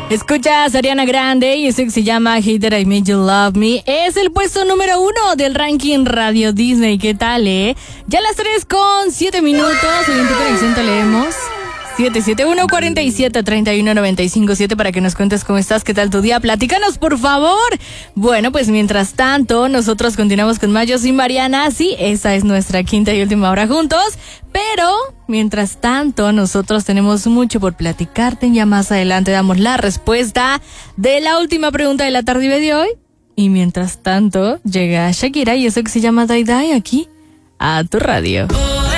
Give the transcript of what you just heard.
Escuchas Ariana Grande y eso que se llama Hate That I Made You Love Me. Es el puesto número 1 del ranking Radio Disney. ¿Qué tal, Ya las 3:07. Siguiente conexión te leemos. 771-47-31-95-7 para que nos cuentes cómo estás, qué tal tu día. Platícanos, por favor. Bueno, pues mientras tanto, nosotros continuamos con más. Yo soy Mariana. Sí, esa es nuestra quinta y última hora juntos. Pero, mientras tanto, nosotros tenemos mucho por platicarte. Ya más adelante damos la respuesta de la última pregunta de la tarde de hoy. Y mientras tanto, llega Shakira y eso que se llama Die Die aquí a tu radio.